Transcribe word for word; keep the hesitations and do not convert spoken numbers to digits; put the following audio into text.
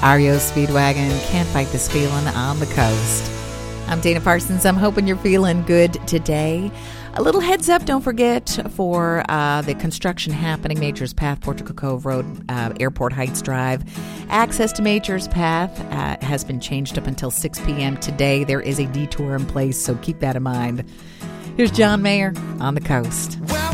R E O Speedwagon, Can't Fight This Feeling on the Coast. I'm Dana Parsons. I'm hoping you're feeling good today. A little heads up, don't forget, for uh, the construction happening, Majors Path, Portugal Cove Road, uh, Airport Heights Drive. Access to Majors Path uh, has been changed up until six p.m. today. There is a detour in place, so keep that in mind. Here's John Mayer on the Coast. Well,